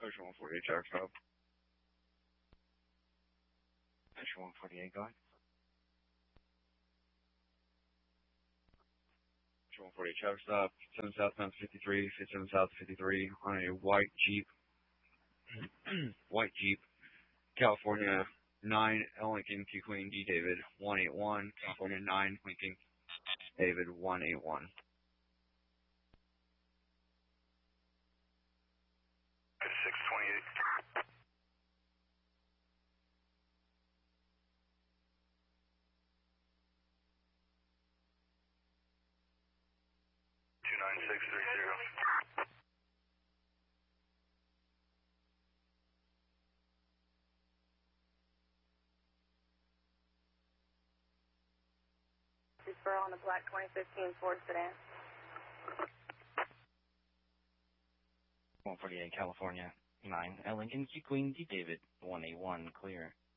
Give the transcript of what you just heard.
Ocean 148, Jack Stop. Ocean 148, go ahead. Ocean 148, Jack Stop. 7 southbound 53, 57 south 53 on a white Jeep. White Jeep. California 9, L. Lincoln, Q Queen, D. David, 181. California 9, Lincoln, David, 181. 628. 29630. Referral on the black 2015 Ford sedan. 148, California 9, L. Lincoln, Q Queen, D. David, 181, clear.